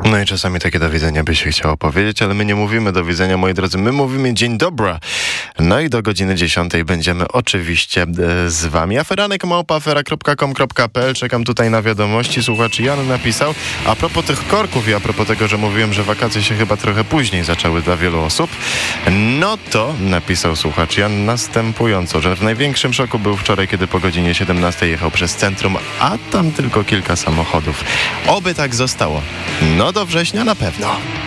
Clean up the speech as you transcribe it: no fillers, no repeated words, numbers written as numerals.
No i czasami takie do widzenia by się chciało powiedzieć, ale my nie mówimy do widzenia, moi drodzy, my mówimy dzień dobra. No i do godziny 10 będziemy oczywiście z wami. aferanek@afera.com.pl. Czekam tutaj na wiadomości. Słuchacz Jan napisał, a propos tych korków i a propos tego, że mówiłem, że wakacje się chyba trochę później zaczęły dla wielu osób, no to napisał słuchacz Jan następująco, że w największym szoku był wczoraj, kiedy po godzinie 17 jechał przez centrum, a tam tylko kilka samochodów. Oby tak zostało. No do września na pewno.